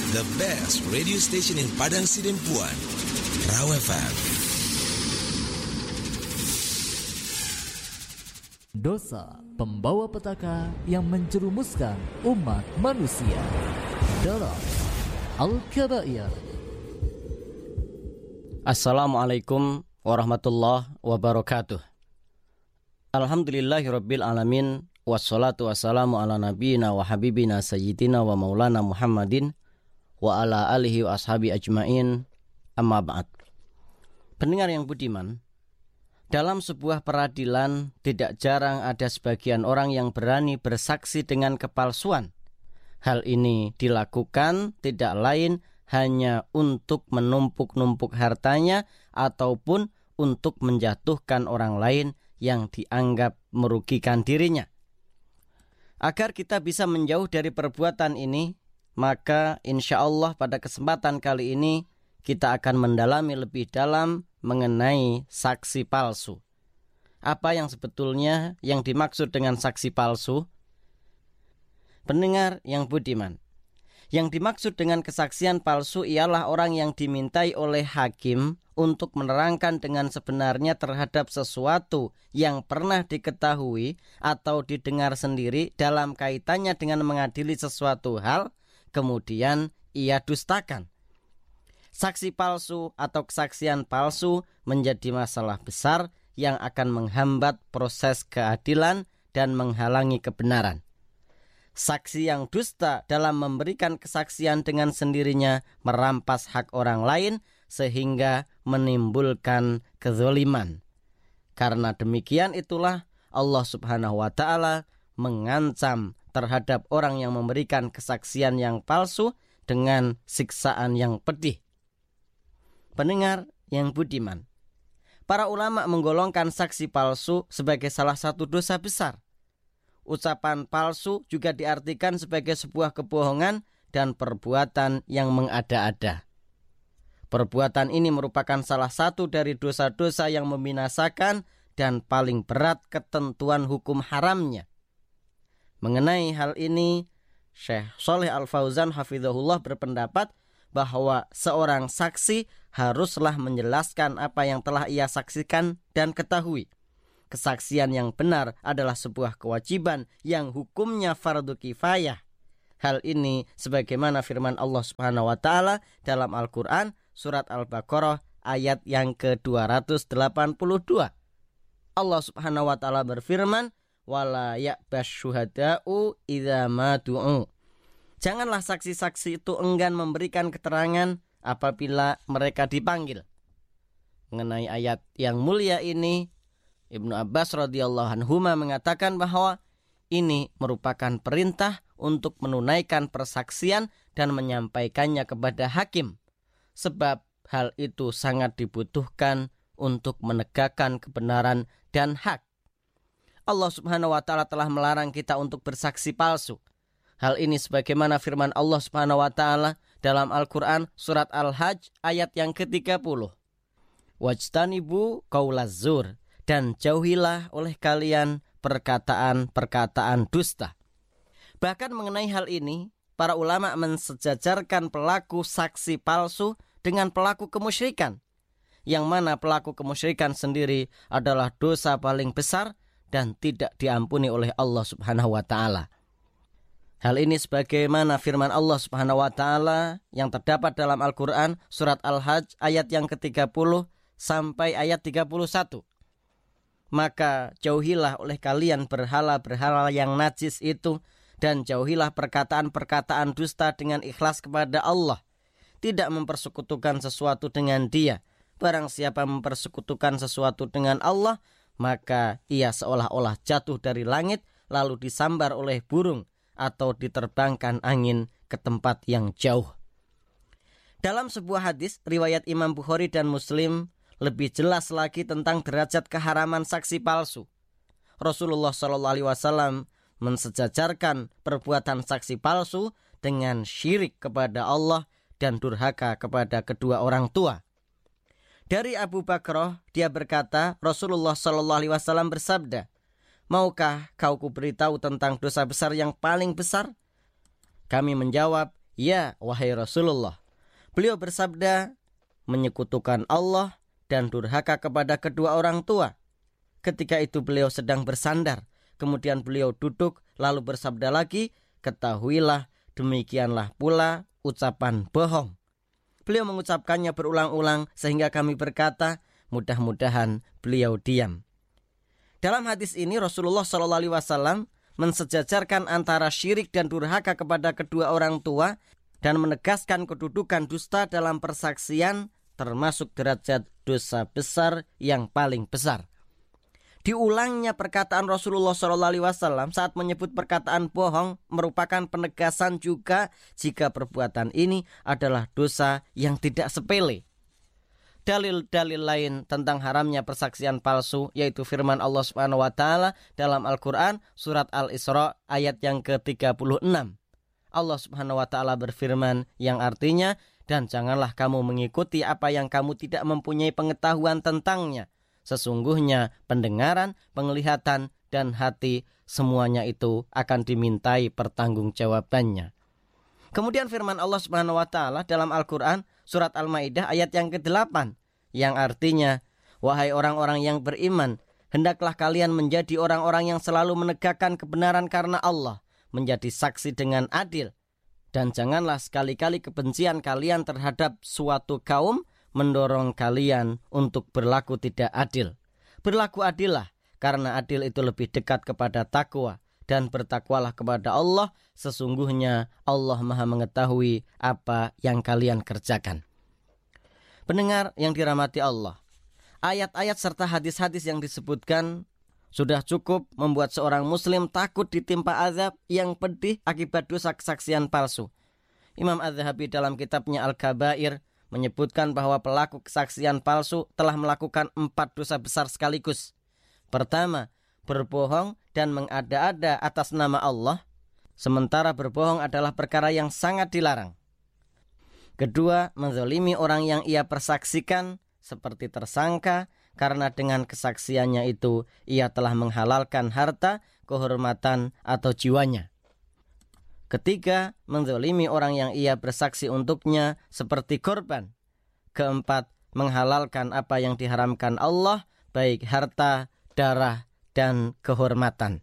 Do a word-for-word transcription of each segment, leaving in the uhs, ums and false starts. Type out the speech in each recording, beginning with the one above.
the best radio station in Padang Sidempuan, Raw F M. Dosa pembawa petaka yang menjerumuskan umat manusia dalam Al-Kabair. Assalamualaikum warahmatullahi wabarakatuh. Alhamdulillahirabbil alamin, wassalatu wassalamu ala nabiyyina wa habibina sayyidina wa maulana Muhammadin wa ala alihi wa ashabi ajmain, amma ba'd. Pendengar yang budiman, dalam sebuah peradilan tidak jarang ada sebagian orang yang berani bersaksi dengan kepalsuan. Hal ini dilakukan tidak lain hanya untuk menumpuk-numpuk hartanya ataupun untuk menjatuhkan orang lain yang dianggap merugikan dirinya. Agar kita bisa menjauh dari perbuatan ini, maka insya Allah pada kesempatan kali ini kita akan mendalami lebih dalam mengenai saksi palsu. Apa yang sebetulnya yang dimaksud dengan saksi palsu? Pendengar yang budiman, yang dimaksud dengan kesaksian palsu ialah orang yang dimintai oleh hakim untuk menerangkan dengan sebenarnya terhadap sesuatu yang pernah diketahui atau didengar sendiri dalam kaitannya dengan mengadili sesuatu hal, kemudian ia dustakan. Saksi palsu atau kesaksian palsu menjadi masalah besar yang akan menghambat proses keadilan dan menghalangi kebenaran. Saksi yang dusta dalam memberikan kesaksian dengan sendirinya merampas hak orang lain sehingga menimbulkan kezaliman. Karena demikian itulah Allah Subhanahu wa taala mengancam terhadap orang yang memberikan kesaksian yang palsu dengan siksaan yang pedih. Pendengar yang budiman, para ulama menggolongkan saksi palsu sebagai salah satu dosa besar. Ucapan palsu juga diartikan sebagai sebuah kebohongan dan perbuatan yang mengada-ada. Perbuatan ini merupakan salah satu dari dosa-dosa yang membinasakan dan paling berat ketentuan hukum haramnya. Mengenai hal ini, Syekh Shalih Al-Fauzan hafizahullah berpendapat bahwa seorang saksi haruslah menjelaskan apa yang telah ia saksikan dan ketahui. Kesaksian yang benar adalah sebuah kewajiban yang hukumnya fardu kifayah. Hal ini sebagaimana firman Allah Subhanahu wa taala dalam Al-Qur'an surat Al-Baqarah ayat yang ke dua ratus delapan puluh dua. Allah Subhanahu wa taala berfirman, "Wala ya'bash syuhada'u idza ma du'u." Janganlah saksi-saksi itu enggan memberikan keterangan apabila mereka dipanggil. Mengenai ayat yang mulia ini, Ibnu Abbas radhiyallahu anhuma mengatakan bahwa ini merupakan perintah untuk menunaikan persaksian dan menyampaikannya kepada hakim, sebab hal itu sangat dibutuhkan untuk menegakkan kebenaran dan hak. Allah Subhanahu wa taala telah melarang kita untuk bersaksi palsu. Hal ini sebagaimana firman Allah Subhanahu wa taala dalam Al-Qur'an surat Al-Hajj ayat yang ke tiga puluh. Wajtanibu qaulaz zur, dan jauhilah oleh kalian perkataan-perkataan dusta. Bahkan mengenai hal ini, para ulama mensejajarkan pelaku saksi palsu dengan pelaku kemusyrikan, yang mana pelaku kemusyrikan sendiri adalah dosa paling besar dan tidak diampuni oleh Allah Subhanahu wa taala. Hal ini sebagaimana firman Allah Subhanahu wa taala yang terdapat dalam Al-Qur'an surat Al-Hajj ayat yang ke tiga puluh sampai ayat tiga puluh satu. Maka jauhilah oleh kalian berhala-berhala yang najis itu, dan jauhilah perkataan-perkataan dusta dengan ikhlas kepada Allah, tidak mempersekutukan sesuatu dengan Dia. Barang siapa mempersekutukan sesuatu dengan Allah, maka ia seolah-olah jatuh dari langit lalu disambar oleh burung atau diterbangkan angin ke tempat yang jauh. Dalam sebuah hadis riwayat Imam Bukhari dan Muslim lebih jelas lagi tentang derajat keharaman saksi palsu. Rasulullah shallallahu alaihi wasallam mensejajarkan perbuatan saksi palsu dengan syirik kepada Allah dan durhaka kepada kedua orang tua. Dari Abu Bakrah, dia berkata, Rasulullah shallallahu alaihi wasallam bersabda, "Maukah kau kuberitahu tentang dosa besar yang paling besar?" Kami menjawab, "Ya, wahai Rasulullah." Beliau bersabda, "Menyekutukan Allah dan durhaka kepada kedua orang tua." Ketika itu beliau sedang bersandar. Kemudian beliau duduk lalu bersabda lagi, "Ketahuilah, demikianlah pula ucapan bohong." Beliau mengucapkannya berulang-ulang sehingga kami berkata, mudah-mudahan beliau diam. Dalam hadis ini Rasulullah shallallahu alaihi wasallam mensejajarkan antara syirik dan durhaka kepada kedua orang tua dan menegaskan kedudukan dusta dalam persaksian termasuk derajat dosa besar yang paling besar. Diulangnya perkataan Rasulullah shallallahu alaihi wasallam saat menyebut perkataan bohong merupakan penegasan juga jika perbuatan ini adalah dosa yang tidak sepele. Dalil-dalil lain tentang haramnya persaksian palsu yaitu firman Allah Subhanahu wa taala dalam Al-Qur'an surat Al-Isra ayat yang ke tiga puluh enam. Allah Subhanahu wa taala berfirman yang artinya, "Dan janganlah kamu mengikuti apa yang kamu tidak mempunyai pengetahuan tentangnya. Sesungguhnya pendengaran, penglihatan, dan hati semuanya itu akan dimintai pertanggungjawabannya." Kemudian firman Allah Subhanahu wa taala dalam Al-Qur'an surat Al-Maidah ayat yang kedelapan yang artinya, "Wahai orang-orang yang beriman, hendaklah kalian menjadi orang-orang yang selalu menegakkan kebenaran karena Allah, menjadi saksi dengan adil, dan janganlah sekali-kali kebencian kalian terhadap suatu kaum mendorong kalian untuk berlaku tidak adil. Berlaku adillah, karena adil itu lebih dekat kepada takwa, dan bertakwalah kepada Allah, sesungguhnya Allah Maha mengetahui apa yang kalian kerjakan." Pendengar yang dirahmati Allah, ayat-ayat serta hadis-hadis yang disebutkan sudah cukup membuat seorang muslim takut ditimpa azab yang pedih akibat dosa kesaksian palsu. Imam Az-Zahabi dalam kitabnya Al-Kabair menyebutkan bahwa pelaku kesaksian palsu telah melakukan empat dosa besar sekaligus. Pertama, berbohong dan mengada-ada atas nama Allah, sementara berbohong adalah perkara yang sangat dilarang. Kedua, menzalimi orang yang ia persaksikan seperti tersangka, karena dengan kesaksiannya itu ia telah menghalalkan harta, kehormatan, atau jiwanya. Ketiga, menzalimi orang yang ia bersaksi untuknya seperti korban. Keempat, menghalalkan apa yang diharamkan Allah, baik harta, darah, dan kehormatan.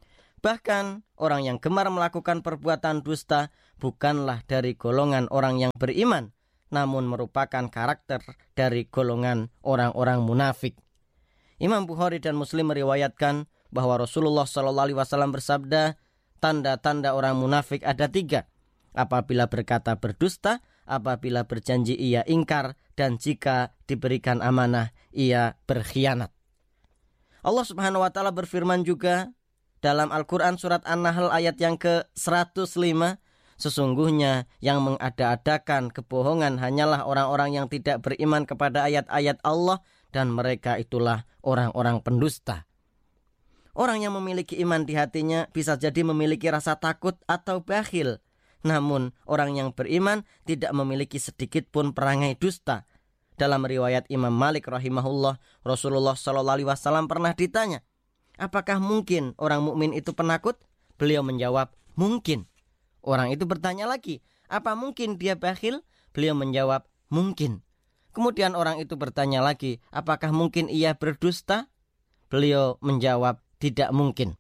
Bahkan orang yang gemar melakukan perbuatan dusta bukanlah dari golongan orang yang beriman, namun merupakan karakter dari golongan orang-orang munafik. Imam Bukhari dan Muslim meriwayatkan bahwa Rasulullah shallallahu alaihi wasallam bersabda, tanda-tanda orang munafik ada tiga. Apabila berkata berdusta, apabila berjanji ia ingkar, dan jika diberikan amanah ia berkhianat. Allah Subhanahu wa taala berfirman juga dalam Al-Quran surat An-Nahl ayat yang ke seratus lima, sesungguhnya yang mengada-adakan kebohongan hanyalah orang-orang yang tidak beriman kepada ayat-ayat Allah, dan mereka itulah orang-orang pendusta. Orang yang memiliki iman di hatinya bisa jadi memiliki rasa takut atau bakhil. Namun orang yang beriman tidak memiliki sedikit pun perangai dusta. Dalam riwayat Imam Malik rahimahullah, Rasulullah shallallahu alaihi wasallam pernah ditanya, apakah mungkin orang mukmin itu penakut? Beliau menjawab, mungkin. Orang itu bertanya lagi, apa mungkin dia bakhil? Beliau menjawab, mungkin. Kemudian orang itu bertanya lagi, apakah mungkin ia berdusta? Beliau menjawab, tidak mungkin.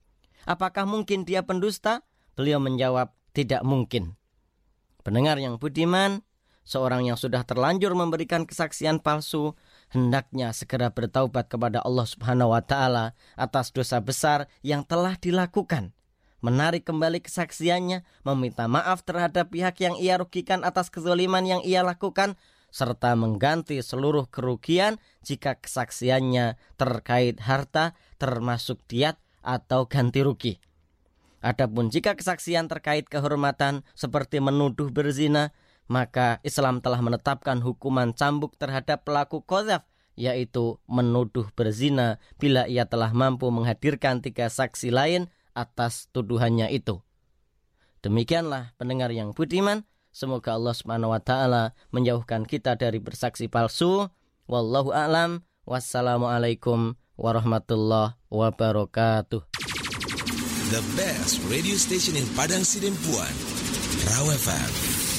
Apakah mungkin dia pendusta? Beliau menjawab, tidak mungkin. Pendengar yang budiman, seorang yang sudah terlanjur memberikan kesaksian palsu, hendaknya segera bertaubat kepada Allah Subhanahu wa taala atas dosa besar yang telah dilakukan. Menarik kembali kesaksiannya, meminta maaf terhadap pihak yang ia rugikan atas kezaliman yang ia lakukan, serta mengganti seluruh kerugian jika kesaksiannya terkait harta termasuk diat atau ganti rugi. Adapun jika kesaksian terkait kehormatan seperti menuduh berzina, maka Islam telah menetapkan hukuman cambuk terhadap pelaku qadzaf, yaitu menuduh berzina bila ia telah mampu menghadirkan tiga saksi lain atas tuduhannya itu. Demikianlah pendengar yang budiman, semoga Allah Subhanahu wa taala menjauhkan kita dari bersaksi palsu. Wallahu a'lam. Wassalamualaikum warahmatullahi wabarakatuh. The best radio station in Padang Sidempuan, Raw F M